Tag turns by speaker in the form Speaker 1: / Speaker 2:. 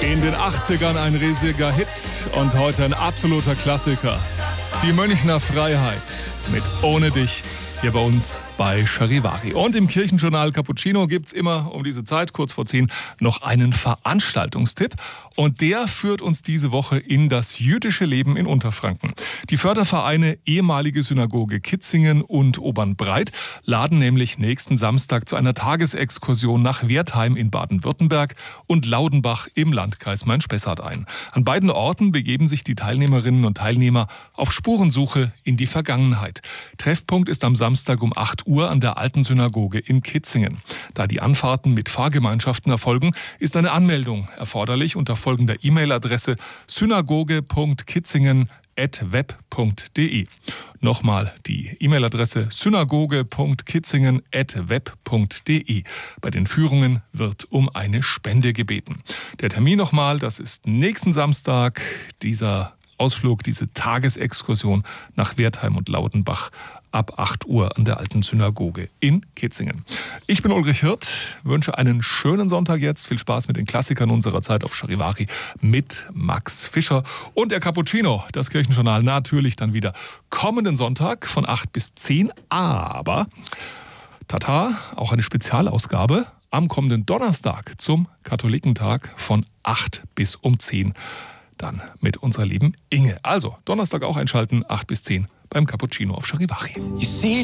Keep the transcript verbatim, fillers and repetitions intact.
Speaker 1: In den achtzigern ein riesiger Hit und heute ein absoluter Klassiker. Die Münchner Freiheit mit Ohne dich hier bei uns bei Charivari. Und im Kirchenjournal Cappuccino gibt es immer um diese Zeit, kurz vor zehn, noch einen Veranstaltungstipp. Und der führt uns diese Woche in das jüdische Leben in Unterfranken. Die Fördervereine ehemalige Synagoge Kitzingen und Obernbreit laden nämlich nächsten Samstag zu einer Tagesexkursion nach Wertheim in Baden-Württemberg und Laudenbach im Landkreis Main-Spessart ein. An beiden Orten begeben sich die Teilnehmerinnen und Teilnehmer auf Spurensuche in die Vergangenheit. Treffpunkt ist am Samstag um acht Uhr an der Alten Synagoge in Kitzingen. Da die Anfahrten mit Fahrgemeinschaften erfolgen, ist eine Anmeldung erforderlich unter folgender E-Mail-Adresse synagoge punkt kitzingen at web punkt de. Nochmal die E-Mail-Adresse synagoge punkt kitzingen at web punkt de. Bei den Führungen wird um eine Spende gebeten. Der Termin nochmal, das ist nächsten Samstag, dieser Ausflug, diese Tagesexkursion nach Wertheim und Laudenbach ab acht Uhr an der Alten Synagoge in Kitzingen. Ich bin Ulrich Hirt, wünsche einen schönen Sonntag jetzt. Viel Spaß mit den Klassikern unserer Zeit auf Charivari mit Max Fischer und der Cappuccino, das Kirchenjournal, natürlich dann wieder kommenden Sonntag von acht bis zehn. Aber, tata, auch eine Spezialausgabe am kommenden Donnerstag zum Katholikentag von acht bis um zehn. Dann mit unserer lieben Inge. Also, Donnerstag auch einschalten, acht bis zehn beim Cappuccino auf Charivari.